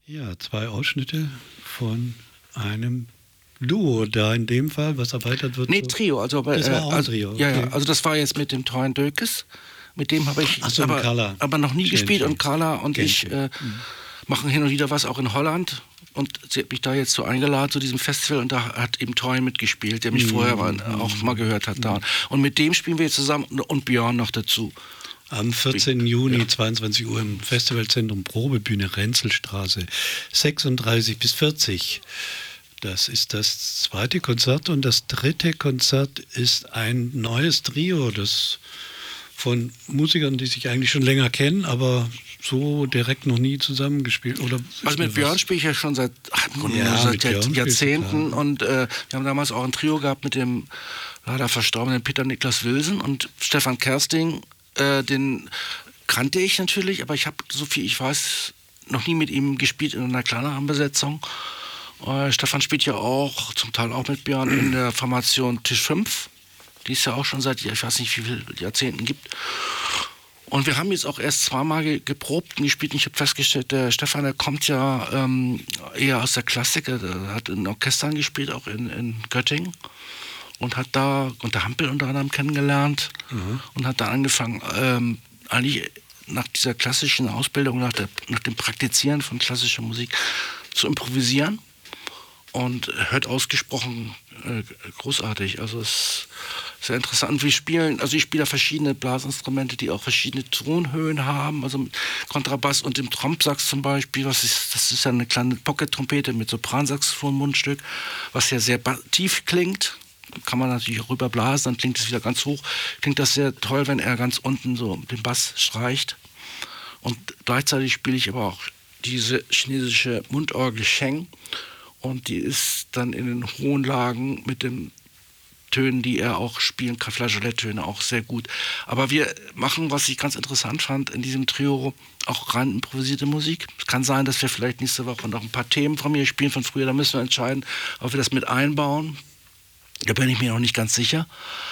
Ja, zwei Ausschnitte von einem Duo da in dem Fall, was erweitert wird. Nee, so. Trio. Also, Das war auch ein Trio. Ja, Okay. ja, also das war jetzt mit dem teuren Dökes. Mit dem habe ich So, aber noch nie gespielt. Und Carla und ich machen hin und wieder was auch in Holland. Und sie hat mich da jetzt so eingeladen zu diesem Festival und da hat eben Toy mitgespielt, der mich vorher auch mal gehört hat da. Und mit dem spielen wir jetzt zusammen und Björn noch dazu. Am 14. Juni, 22 Uhr im Festivalzentrum Probebühne Renzelstraße 36 bis 40. Das ist das zweite Konzert und das dritte Konzert ist ein neues Trio, das von Musikern, die sich eigentlich schon länger kennen, aber so direkt noch nie zusammengespielt. Oder also mit Björn spiele ich ja schon seit Jahrzehnten und wir haben damals auch ein Trio gehabt mit dem leider verstorbenen Peter Niklas Wilson und Stefan Kersting. Den kannte ich natürlich, aber ich habe, so viel ich weiß, noch nie mit ihm gespielt in einer kleineren Besetzung. Stefan spielt ja auch, zum Teil auch mit Björn in der Formation Tisch 5, die es ja auch schon seit, ich weiß nicht wie viele Jahrzehnten gibt. Und wir haben jetzt auch erst zweimal geprobt und gespielt. Und ich habe festgestellt, der Stefan, der kommt ja eher aus der Klassik, der hat in Orchestern gespielt, auch in Göttingen. Und hat da unter Hampel unter anderem kennengelernt und hat da angefangen, eigentlich nach dieser klassischen Ausbildung, nach dem Praktizieren von klassischer Musik zu improvisieren und hört ausgesprochen großartig. Also es ist sehr interessant. Ich spiele da verschiedene Blasinstrumente, die auch verschiedene Tonhöhen haben, also mit Kontrabass und dem Trompsax zum Beispiel, das ist ja eine kleine Pocket-Trompete mit Sopransaxophon-Mundstück, was ja sehr tief klingt. Kann man natürlich auch rüberblasen, dann klingt es wieder ganz hoch. Klingt das sehr toll, wenn er ganz unten so den Bass streicht. Und gleichzeitig spiele ich aber auch diese chinesische Mundorgel Sheng. Und die ist dann in den hohen Lagen mit den Tönen, die er auch spielen kann, Flageoletttöne, auch sehr gut. Aber wir machen, was ich ganz interessant fand, in diesem Trio auch rein improvisierte Musik. Es kann sein, dass wir vielleicht nächste Woche noch ein paar Themen von mir spielen von früher. Da müssen wir entscheiden, ob wir das mit einbauen. Da bin ich mir noch nicht ganz sicher.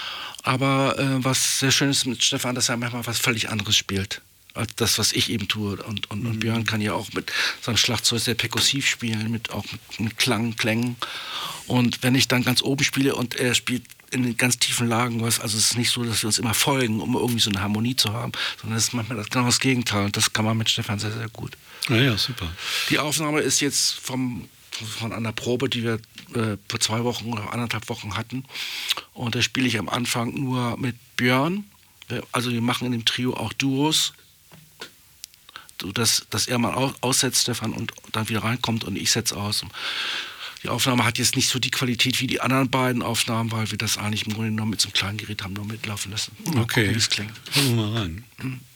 Aber was sehr schön ist mit Stefan, dass er manchmal was völlig anderes spielt als das, was ich eben tue. Und Björn kann ja auch mit seinem Schlagzeug sehr perkussiv spielen, auch mit Klängen. Und wenn ich dann ganz oben spiele und er spielt in den ganz tiefen Lagen was, also es ist nicht so, dass wir uns immer folgen, um irgendwie so eine Harmonie zu haben, sondern es ist manchmal genau das Gegenteil. Und das kann man mit Stefan sehr, sehr gut. Ja, super. Die Aufnahme ist jetzt von einer Probe, die wir vor 2 Wochen oder 1,5 Wochen hatten. Und da spiele ich am Anfang nur mit Björn. Also wir machen in dem Trio auch Duos, dass er mal aussetzt, Stefan, und dann wieder reinkommt und ich setze aus. Die Aufnahme hat jetzt nicht so die Qualität wie die anderen beiden Aufnahmen, weil wir das eigentlich im Grunde genommen mit so einem kleinen Gerät haben nur mitlaufen lassen. Okay, gucken, wie es klingt. Hören wir mal rein.